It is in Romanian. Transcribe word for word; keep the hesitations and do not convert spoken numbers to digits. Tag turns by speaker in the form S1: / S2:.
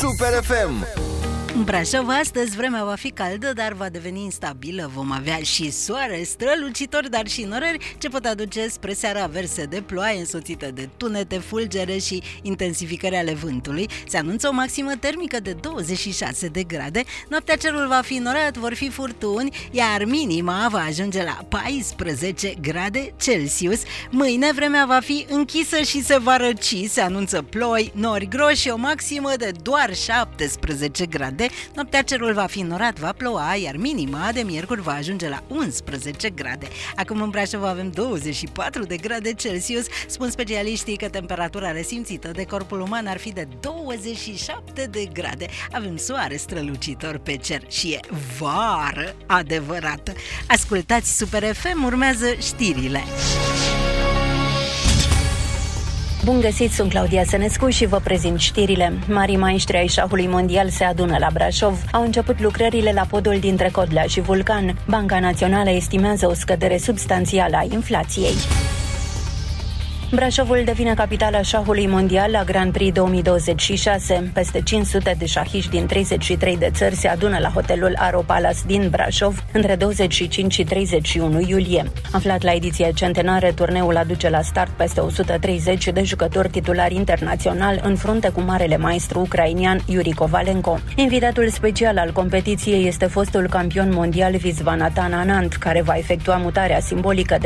S1: Super F M.
S2: În Brașov astăzi vremea va fi caldă, dar va deveni instabilă. Vom avea și soare strălucitor, dar și norări ce pot aduce spre seara averse de ploaie însoțită de tunete, fulgere și intensificări ale vântului. Se anunță o maximă termică de douăzeci și șase de grade. Noaptea cerul va fi norat, vor fi furtuni, iar minima va ajunge la paisprezece grade Celsius. Mâine vremea va fi închisă și se va răci. Se anunță ploi, nori groși, o maximă de doar șaptesprezece grade. Noaptea cerul va fi norat, va ploua, iar minima de miercuri va ajunge la unsprezece grade. Acum în Brașov avem douăzeci și patru de grade Celsius. Spun specialiștii că temperatura resimțită de corpul uman ar fi de douăzeci și șapte de grade. Avem soare strălucitor pe cer și e vară adevărată. Ascultați Super F M, urmează știrile.
S3: Bun găsit, sunt Claudia Sănescu și vă prezint știrile. Marii maestri ai șahului mondial se adună la Brașov. Au început lucrările la podul dintre Codlea și Vulcan. Banca Națională estimează o scădere substanțială a inflației. Brașovul devine capitala șahului mondial la Grand Prix două mii douăzeci și șase. Peste cinci sute de șahiști din treizeci și trei de țări se adună la hotelul Aro Palace din Brașov între douăzeci și cinci și treizeci și unu iulie. Aflat la ediția centenară, turneul aduce la start peste o sută treizeci de jucători titulari internațional în frunte cu marele maestru ucrainian Yuri Kovalenko. Invitatul special al competiției este fostul campion mondial Viswanathan Anand, care va efectua mutarea simbolică de